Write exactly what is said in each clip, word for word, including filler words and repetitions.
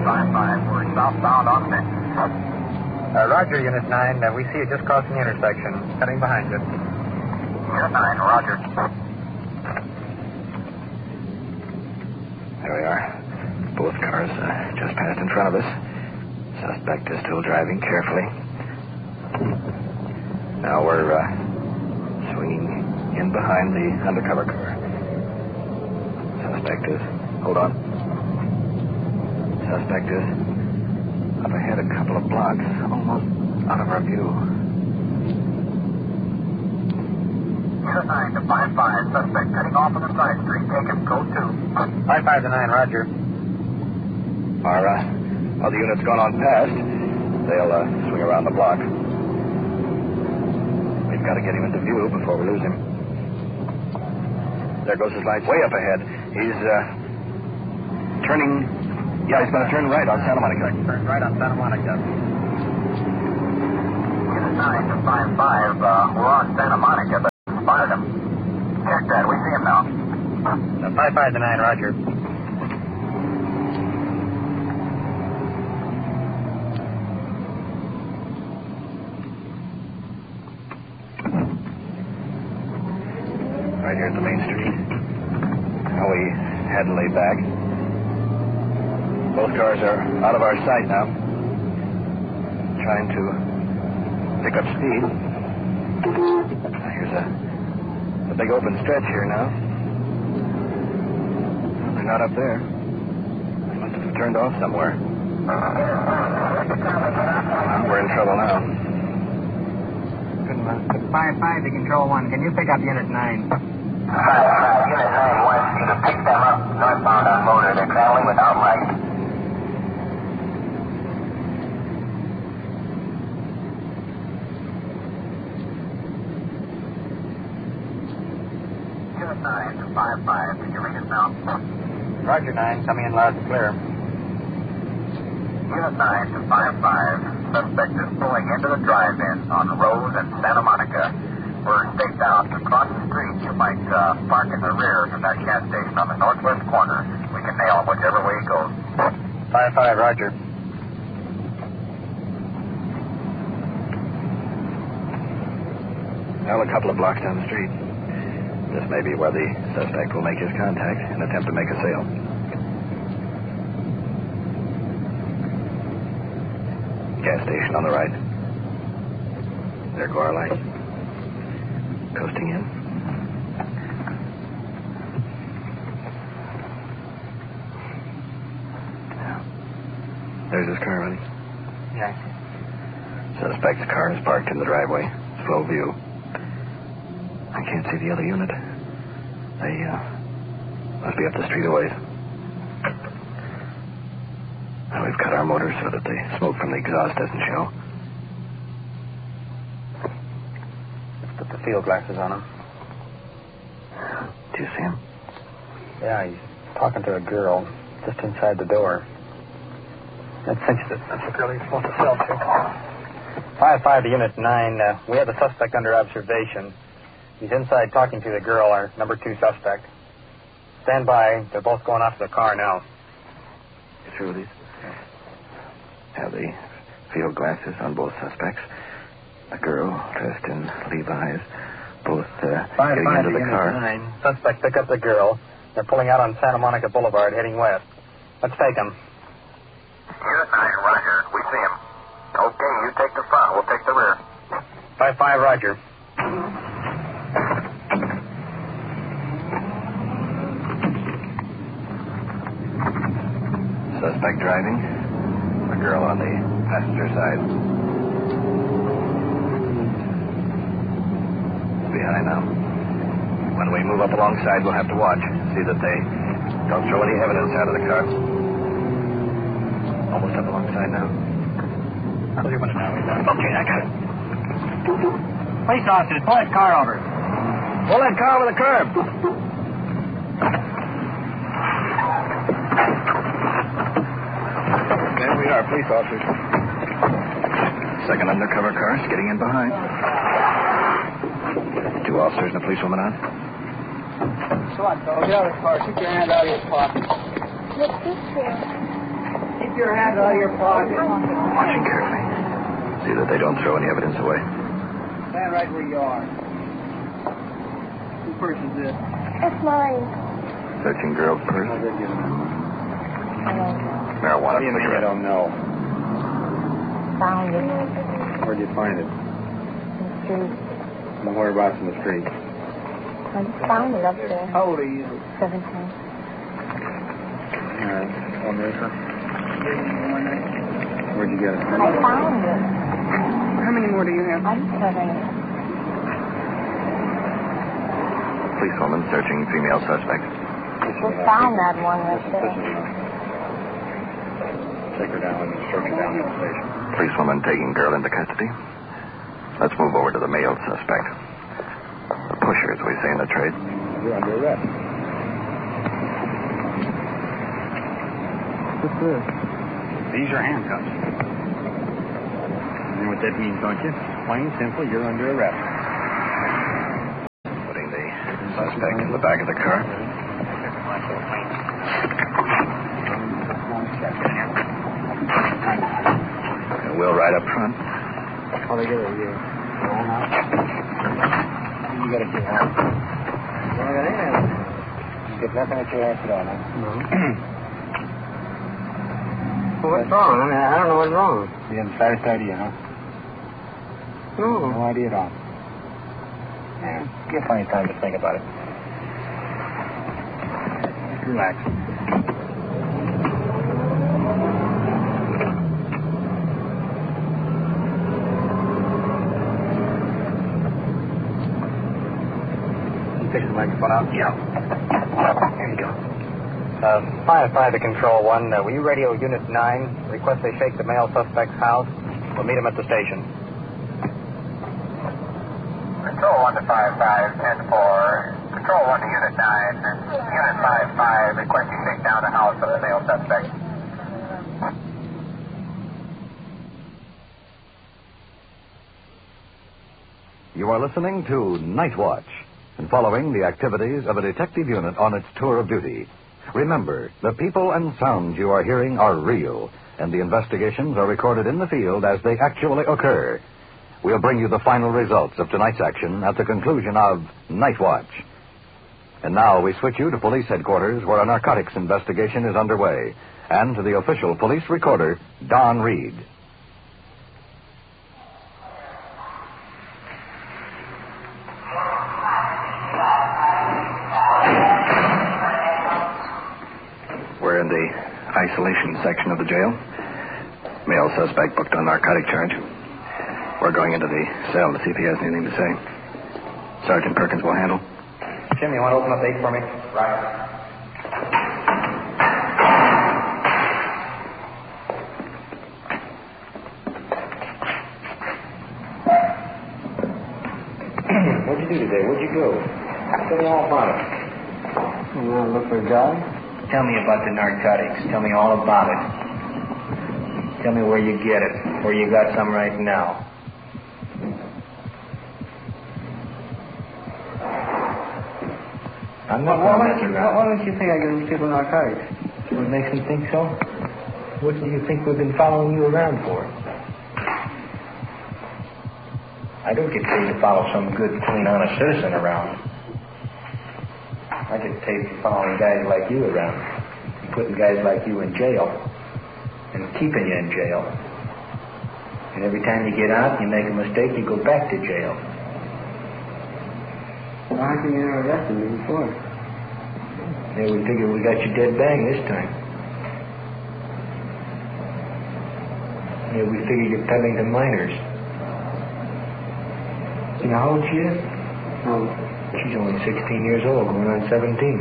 five five. We're southbound on Nick. Uh, Roger, Unit nine. Uh, we see you just crossing the intersection. Heading behind you. Unit nine, Roger. There we are. Both cars uh, just passed in front of us. Suspect is still driving carefully. Now we're uh, swinging in behind the undercover car. Suspect is... Hold on. Suspect is up ahead a couple of blocks, almost out of our view. Unit nine to five five. Suspect heading off on the side street. Take him. Code two. five five to nine, Roger. Our uh, other unit's gone on past. They'll uh, swing around the block. We've got to get him into view before we lose him. There goes his lights way up ahead. He's uh, turning... Yeah, he's going to turn right on Santa Monica. Turn right on Santa Monica. Unit nine to five five. Uh, we're on Santa Monica, but spotted him. Check that. We see him now. Uh, five five to nine, Roger. Right here at the main street. Now we head and lay back. Both cars are out of our sight now. Trying to pick up speed. Now here's a, a big open stretch here now. They're not up there. They must have turned off somewhere. Well, we're in trouble now. five five to Control one. Can you pick up Unit nine? five five. Unit nine wants you to pick them up northbound on motor. They're traveling without lights. Unit nine to five five. Can you read us now? Roger, nine. Coming in loud and clear. Unit nine to five five. Suspect is pulling into the drive-in on Rose and Santa Monica. We're staked out across the street. You might uh, park in the rear of that gas station on the northwest corner. We can nail him whichever way he goes. five five, Roger. Well, a couple of blocks down the street. This may be where the suspect will make his contact and attempt to make a sale. Gas station on the right. There go our lights. Coasting in. There's his car running. Yeah. Suspect's car is parked in the driveway. Slow view. I can't see the other unit. They, uh, must be up the street a ways. Now we've cut our motors so that the smoke from the exhaust doesn't show. Let's put the field glasses on him. Do you see him? Yeah, he's talking to a girl just inside the door. That cinches it. That's the girl he's supposed to sell to. five five to Unit nine. Uh, we have the suspect under observation. He's inside talking to the girl, our number two suspect. Stand by. They're both going off to the car now. You through with these? Have the field glasses on both suspects. A girl dressed in Levi's. Both uh, five, getting five into the Unit car. nine. Suspect pick up the girl. They're pulling out on Santa Monica Boulevard, heading west. Let's take them. Unit nine, Roger. We see him. Okay, you take the front. We'll take the rear. five five, Roger. Suspect driving. A girl on the passenger side. Behind now. When we move up alongside, we'll have to watch. See that they don't throw any evidence out of the car. Almost up alongside now. How's your window now? Okay, I got it. Police officers, pull that car over. Pull that car over the curb. There we are, police officers. Second undercover car is getting in behind. Two officers and a policewoman on. So what, fellow? Get out of the car. Keep your hand out of your pocket. What's this for? Keep your hands out of your pocket. Watching carefully. See that they don't throw any evidence away. Stand right where you are. Whose purse is this? It's mine. Searching girl's purse. How did you know? Marijuana What do you mean you cigarette. don't know? Found it. Where'd you find it? In the street. Well, whereabouts in the street? I just found it up there. How old are you? Seventeen. All right. One acre. Where'd you get it? I found it. How many more do you have? I'm seven. Policewoman searching female suspect. We found that one right This there. is enough. Take her down and search her down at the station. Policewoman taking girl into custody. Let's move over to the male suspect. The pusher, as we say in the trade. You're under arrest. What's this? These are handcuffs. You know what that means, don't you? Plain, simple, you're under arrest. Putting the suspect in the back of the car. And we'll ride up front. How they get it here? You got it too hard. You get nothing at your ass at all, huh? No. Well, what's wrong? I mean, I don't know what's wrong. You haven't the slightest idea, huh? No. No idea at all. Yeah. Give plenty of time to think about it. Relax. Take the microphone out? Yeah. Here you go. Uh, five five to Control one. Uh, will you radio Unit nine? Request they shake the male suspect's house. We'll meet him at the station. Control one to five five, ten four. Control one to Unit nine. Unit five five, requesting take down the house of the male suspect. You are listening to Night Watch and following the activities of a detective unit on its tour of duty. Remember, the people and sounds you are hearing are real, and the investigations are recorded in the field as they actually occur. We'll bring you the final results of tonight's action at the conclusion of Night Watch. And now we switch you to police headquarters where a narcotics investigation is underway, and to the official police recorder, Don Reed. We're in the isolation section of the jail. Male suspect booked on narcotic charge. We're going into the cell to see if he has anything to say. Sergeant Perkins will handle. Jim, you want to open up eight for me? Right. What'd you do today? Where'd you go? Tell me all about it. You want to look for a job? Tell me about the narcotics. Tell me all about it. Tell me where you get it. Where you got some right now. I'm not Why, going why, to mess don't you, around. why don't you think I give these people narcotics? What makes you think so? What do you think we've been following you around for? I don't get paid to follow some good, clean, honest citizen around. I get paid for following guys like you around, and putting guys like you in jail, and keeping you in jail. And every time you get out, you make a mistake, you go back to jail. Well, how come you never arrested me before? Yeah, we figure we got you dead bang this time. Yeah, we figure you're peddling to minors. You know how old she is? No. She's only sixteen years old, going on seventeen.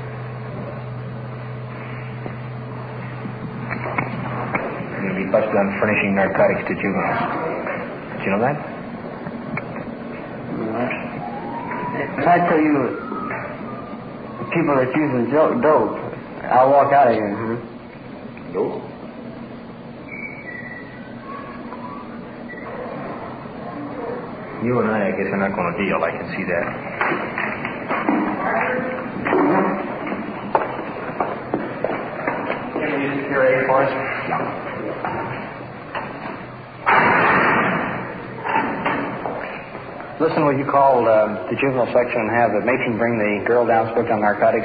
You'll be busted on furnishing narcotics to juveniles. Did you know that? If I tell you people that's using jo- dope, I'll walk out of here, huh? Dope? You and I, I guess, are not going to deal. I can see that. Pier eight for us? Listen, will you call uh, the juvenile section and have the matron bring the girl down hooked on narcotics?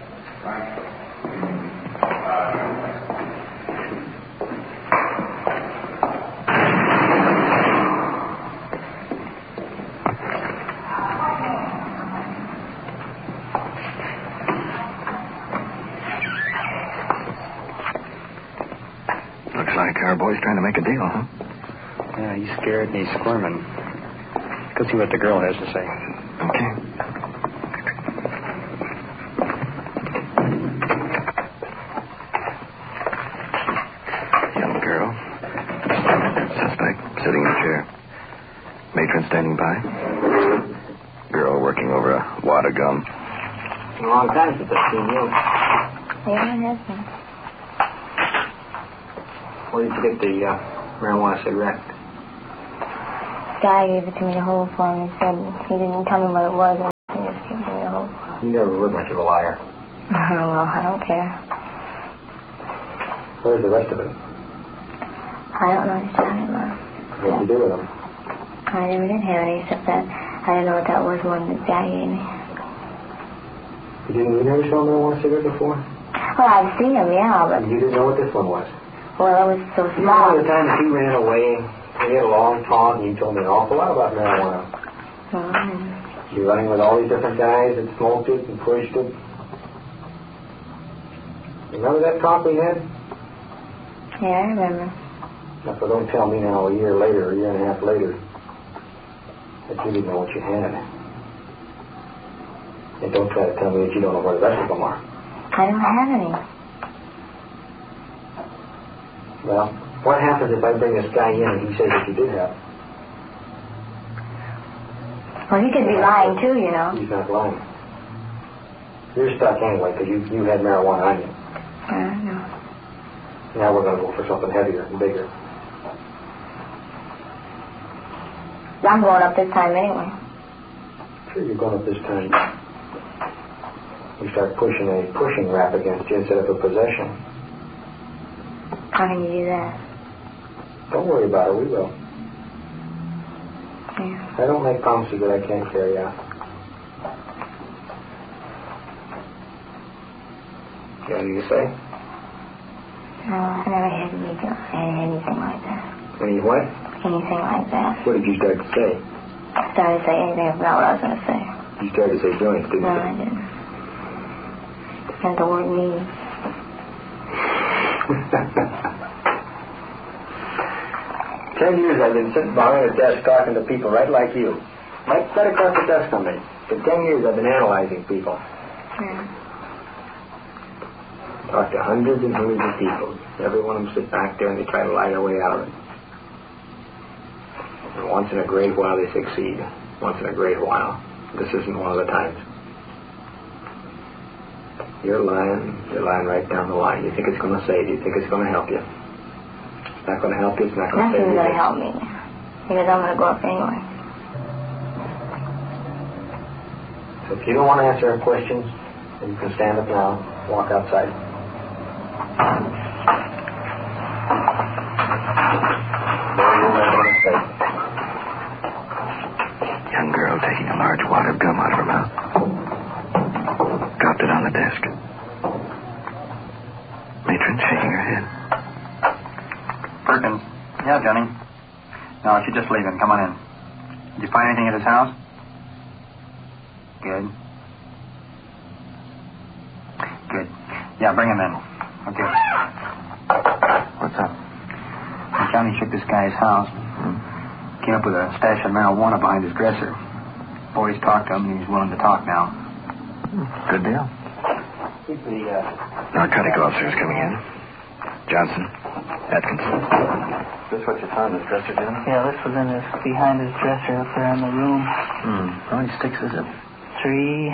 Looks like our boy's trying to make a deal, huh? Yeah, he's scared and he's squirming. Let's see what the girl has to say. Okay. Young girl. Suspect sitting in a chair. Matron standing by. Girl working over a wad of gum. It's been a long time since I've seen you. Yeah, it has been. Where did you get the uh, marijuana cigarette? Guy gave it to me to hold for him. He said he didn't tell me what it was. He just gave me to hold. You never were much of a liar. Well, I don't care. Where's the rest of it? I don't know. Just had it, Mom. What did you do with them? I never did have any, except that I didn't know what that was one that Guy gave me. You didn't you never saw a marijuana cigarette before? Well, I've seen him, yeah, but... You didn't know what this one was? Well, it was so You remember small. the time that he ran away, we had a long talk, and you told me an awful lot about marijuana. Well, I- You running with all these different guys that smoked it and pushed it. Remember that talk we had? yeah, I remember. Now, so don't tell me now a year later, a year and a half later, that you didn't know what you had. And don't try to tell me that you don't know where the rest of them are. I don't have any. Well, what happens if I bring this guy in and he says that you did have? Well, he could be lying, too, you know. He's not lying. You're stuck anyway, because you, you had marijuana on you. I know. Now we're going to go for something heavier and bigger. I'm going up this time anyway. Sure, you're going up this time. You start pushing a pushing rap against you instead of a possession. How can you do that? Don't worry about it, we will. Yeah. I don't make promises that I can't carry out. You got anything to say? No, I never had anything, anything like that. Any what? Anything like that. What did you start to say? I started to say anything about what I was going to say. You started to say joints, didn't No, you? I didn't. And the word me. Ten years I've been sitting behind a desk talking to people right like you. Right, right across the desk from me. For ten years I've been analyzing people. Yeah. Talked to hundreds and hundreds of people. Every one of them sit back there and they try to lie their way out of it. And once in a great while they succeed. Once in a great while. This isn't one of the times. You're lying. You're lying right down the line. You think it's going to save you. You think it's going to help you. It's not going to help you. It's not going to save you. Nothing's going to help me. Because I'm going to go up anyway. So if you don't want to answer our questions, then you can stand up now. Walk outside. Young girl taking a large wad of gum out of her mouth. Dropped it on the desk. Matron shaking her head. Perkins. Yeah, Johnny. No, she's just leaving. Come on in. Did you find anything at his house? Good. Good. Yeah, bring him in. Okay. What's up? When Johnny shook this guy's house, Hmm? came up with a stash of marijuana behind his dresser. Boys talked to him, and he's willing to talk now. Good deal. Keep the, uh... Narcotic officers coming in. Johnson. Atkinson. Is this what you found in his dresser, Jim? Yeah, this was in his behind his dresser up there in the room. Hmm. How many sticks is it? Three,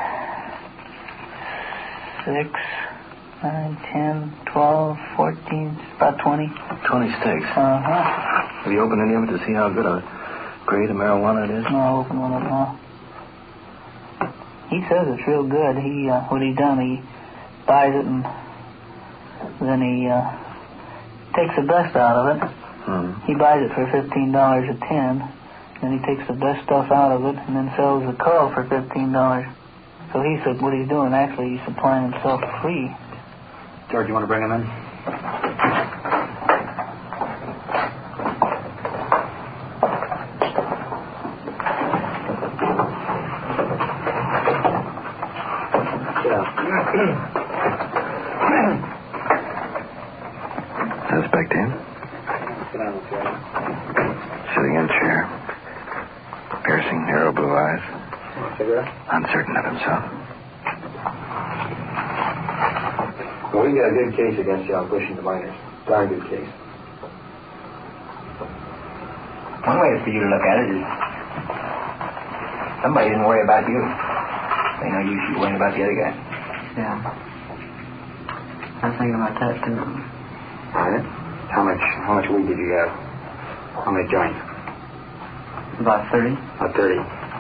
six, nine, ten, twelve, fourteen, about twenty. Twenty sticks. Uh-huh. Have you opened any of it to see how good a grade of marijuana it is? No, I opened one of them all. He says it's real good. He, uh, what he done, he buys it and then he uh, takes the best out of it. Hmm. He buys it for fifteen dollars a tin. Then he takes the best stuff out of it and then sells the coil for fifteen dollars. So he said what he's doing, actually, he's supplying himself free. George, you want to bring him in? Suspect in? Sitting in chair. Piercing, narrow blue eyes. Uncertain of himself. Well, we got a good case against you on pushing the miners. Darn good case. One way for you to look at it is somebody didn't worry about you. They know you should worry about the other guy. Yeah. I was thinking about that, too. All right. How much, how much weed did you have? How many joints? About thirty. About thirty.